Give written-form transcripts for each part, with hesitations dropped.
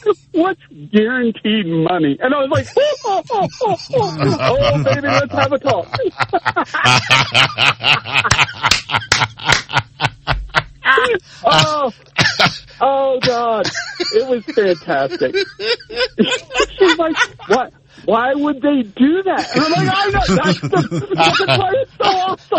what's guaranteed money? And I was like, oh, baby, let's have a talk. Oh, God. It was fantastic. She's like, what? Why would they do that? And I'm like, I know. That's why it's so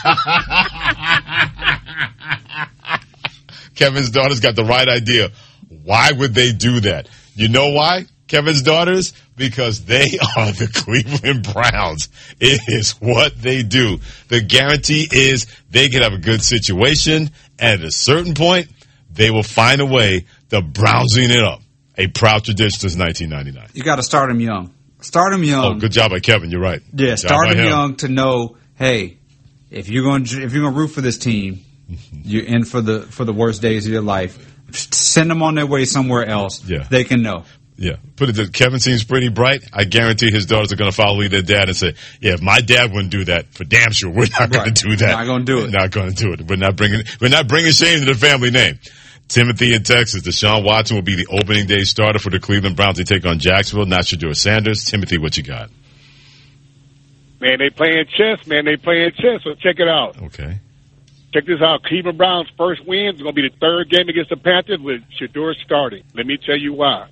awesome. Kevin's daughter's got the right idea. Why would they do that? You know why, Kevin's daughters? Because they are the Cleveland Browns. It is what they do. The guarantee is they can have a good situation, and at a certain point, they will find a way to Brownsing it up. A proud tradition since 1999. You got to start them young. Start them young. Oh, good job by Kevin. You're right. Yeah, start them young to know, hey, if you're going to root for this team, you're in for the worst days of your life. Send them on their way somewhere else. Yeah. They can know. Yeah. Put it that Kevin seems pretty bright. I guarantee his daughters are going to follow their dad and say, yeah, if my dad wouldn't do that, for damn sure, we're not going to do that. Not going to do it. Not going to do it. We're not bringing shame to the family name. Timothy in Texas. Deshaun Watson will be the opening day starter for the Cleveland Browns. They take on Jacksonville, not Shedeur Sanders. Timothy, what you got? Man, they playing chess, so check it out. Okay. Check this out. Cleveland Browns' first win is going to be the third game against the Panthers with Shedeur starting. Let me tell you why.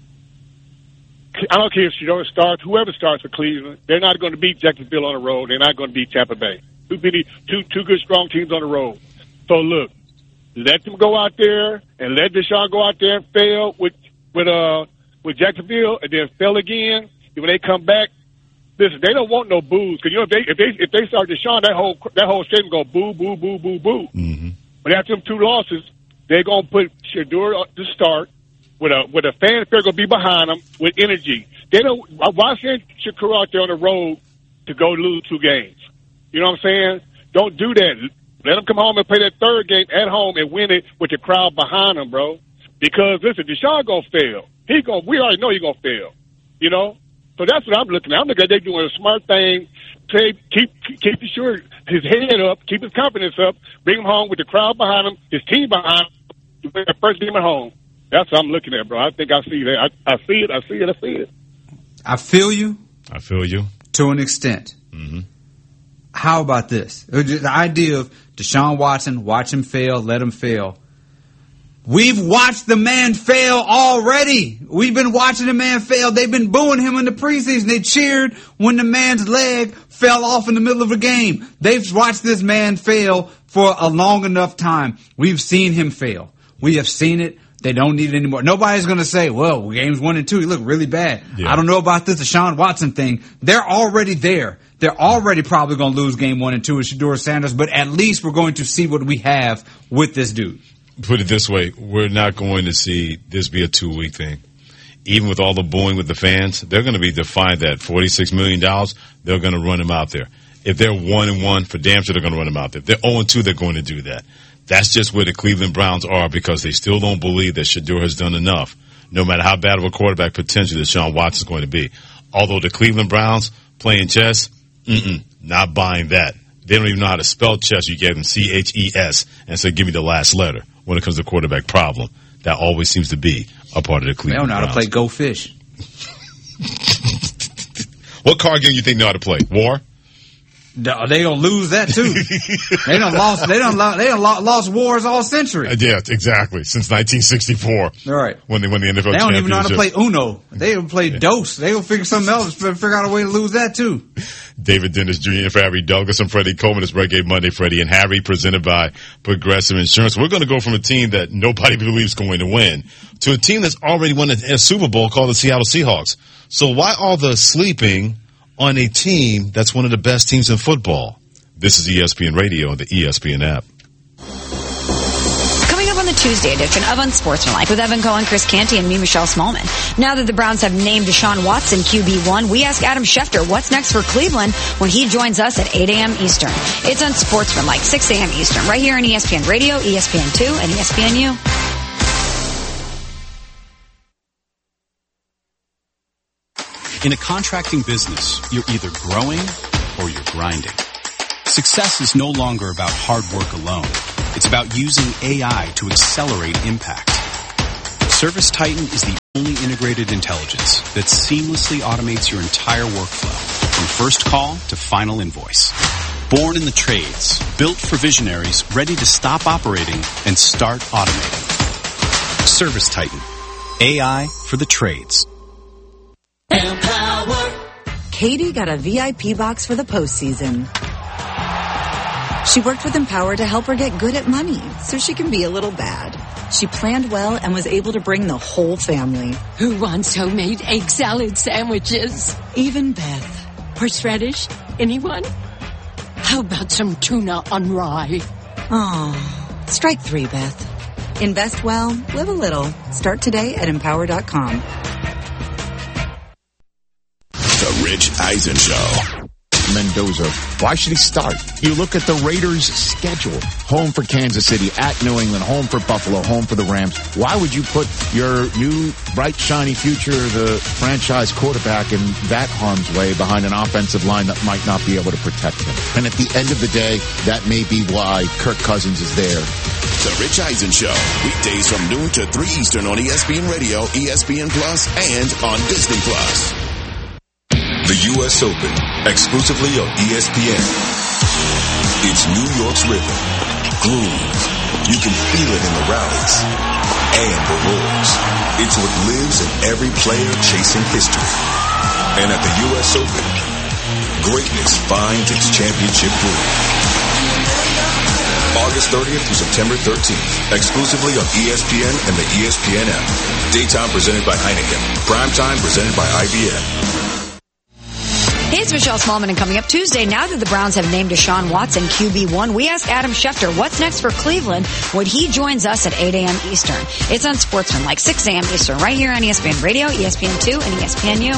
I don't care if Shedeur starts, whoever starts for Cleveland, they're not going to beat Jacksonville on the road. They're not going to beat Tampa Bay. Two good, strong teams on the road. So, look, let them go out there and let Deshaun go out there and fail with Jacksonville and then fail again. And when they come back, listen, they don't want no boos because if they start Deshaun, that whole stadium go boo, boo, boo, boo, boo. Mm-hmm. But after them 2 losses, they're gonna put Shedeur to start with a fanfare gonna be behind them with energy. They don't. Why send Shedeur out there on the road to go lose 2 games? You know what I'm saying? Don't do that. Let them come home and play that third game at home and win it with the crowd behind them, bro. Because listen, Deshaun gonna fail. We already know he's gonna fail. You know. So that's what I'm looking at. I'm looking at they doing a smart thing. Keep his head up, keep his confidence up, bring him home with the crowd behind him, his team behind him, to win the first game at home. That's what I'm looking at, bro. I think I see that. I see it. I feel you. I feel you. To an extent. Mm-hmm. How about this? The idea of Deshaun Watson, watch him fail, let him fail. We've watched the man fail already. We've been watching the man fail. They've been booing him in the preseason. They cheered when the man's leg fell off in the middle of a game. They've watched this man fail for a long enough time. We've seen him fail. We have seen it. They don't need it anymore. Nobody's going to say, well, games 1 and 2, he looked really bad. Yeah. I don't know about this Deshaun Watson thing. They're already there. They're already probably going to lose game 1 and 2 with Shedeur Sanders, but at least we're going to see what we have with this dude. Put it this way, we're not going to see this be a 2-week thing. Even with all the booing with the fans, they're going to be defined that $46 million, they're going to run him out there. If they're 1-1, for damn sure they're going to run him out there. If they're 0-2, they're going to do that. That's just where the Cleveland Browns are because they still don't believe that Shedeur has done enough, no matter how bad of a quarterback potentially Deshaun Watson is going to be. Although the Cleveland Browns playing chess, not buying that. They don't even know how to spell chess. You gave them CHES and said, give me the last letter when it comes to quarterback problem. That always seems to be a part of the Cleveland Browns. They don't know how to play Go Fish. What card game you think they know how to play? War? They don't lose that too. They done lost wars all century. Yeah, exactly. Since 1964. All right. When they won the NFL championship. They don't even know how to play Uno. They don't play Dos. They will figure something else. Figure out a way to lose that too. David Dennis Jr. and for Harry Douglas and Freddie Coleman. It's Reggae Monday, Freddie and Harry, presented by Progressive Insurance. We're going to go from a team that nobody believes is going to win to a team that's already won a Super Bowl called the Seattle Seahawks. So why all the sleeping on a team that's one of the best teams in football? This is ESPN Radio and the ESPN app. Coming up on the Tuesday edition of Unsportsmanlike with Evan Cohen, Chris Canty, and me, Michelle Smallman. Now that the Browns have named Deshaun Watson QB1, we ask Adam Schefter what's next for Cleveland when he joins us at 8 a.m. Eastern. It's Unsportsmanlike, 6 a.m. Eastern, right here on ESPN Radio, ESPN2, and ESPNU. In a contracting business, you're either growing or you're grinding. Success is no longer about hard work alone. It's about using AI to accelerate impact. ServiceTitan is the Only integrated intelligence that seamlessly automates your entire workflow, from first call to final invoice. Born in the trades, built for visionaries ready to stop operating and start automating. Service Titan. AI for the trades. Empower. Katie got a VIP box for the postseason. She worked with Empower to help her get good at money so she can be a little bad. She planned well and was able to bring the whole family. Who wants homemade egg salad sandwiches? Even Beth. Horseradish? Anyone? How about some tuna on rye? Oh, strike 3, Beth. Invest well, live a little. Start today at Empower.com. The Rich Eisen Show. Mendoza. Why should he start? You look at the Raiders' schedule. Home for Kansas City, at New England, home for Buffalo, home for the Rams. Why would you put your new, bright, shiny future, the franchise quarterback, in that harm's way behind an offensive line that might not be able to protect him? And at the end of the day, that may be why Kirk Cousins is there. The Rich Eisen Show. Weekdays from noon to 3 Eastern on ESPN Radio, ESPN Plus, and on Disney Plus. The U.S. Open, exclusively on ESPN. It's New York's rhythm, groove. You can feel it in the rallies and the roars. It's what lives in every player chasing history. And at the U.S. Open, greatness finds its championship groove. August 30th through September 13th, exclusively on ESPN and the ESPN app. Daytime presented by Heineken. Primetime presented by IBM. Hey, it's Michelle Smallman, and coming up Tuesday, now that the Browns have named Deshaun Watson QB1, we ask Adam Schefter what's next for Cleveland when he joins us at 8 a.m. Eastern. It's on Sportsman, 6 a.m. Eastern, right here on ESPN Radio, ESPN2, and ESPNU.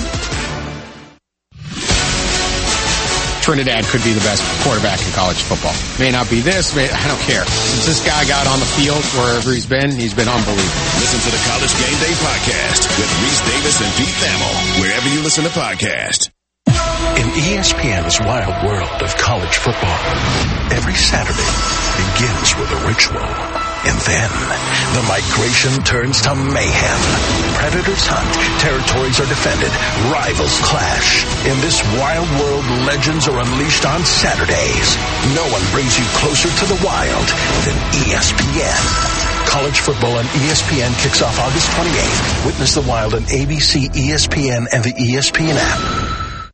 Trinidad could be the best quarterback in college football. May not be this, I don't care. Since this guy got on the field, wherever he's been unbelievable. Listen to the College Game Day podcast with Reese Davis and Pete Thamel, wherever you listen to podcasts. In ESPN's wild world of college football, every Saturday begins with a ritual. And then, the migration turns to mayhem. Predators hunt, territories are defended, rivals clash. In this wild world, legends are unleashed on Saturdays. No one brings you closer to the wild than ESPN. College football on ESPN kicks off August 28th. Witness the wild on ABC, ESPN, and the ESPN app.